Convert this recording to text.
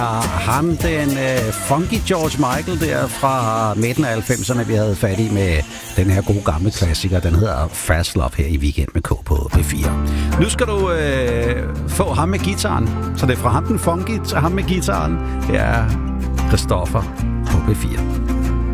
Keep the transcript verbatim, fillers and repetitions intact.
Ham, den uh, funky George Michael der fra midten af halvfemserne, vi havde fat i med den her gode gamle klassiker. Den hedder Fast Love her i Weekend med K på P fire. Nu skal du uh, få ham med gitaren. Så det er fra ham den funky til ham med gitaren. Det er Christoffer på P fire.